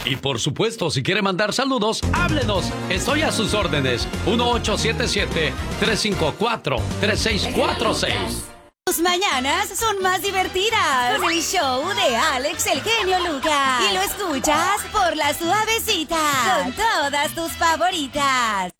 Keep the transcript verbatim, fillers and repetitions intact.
Y por supuesto, si quiere mandar saludos, háblenos. Estoy a sus órdenes. uno ocho siete siete, tres cinco cuatro, tres seis cuatro seis. Tus mañanas son más divertidas con el show de Alex el genio Lucas. Y lo escuchas por La Suavecita con todas tus favoritas.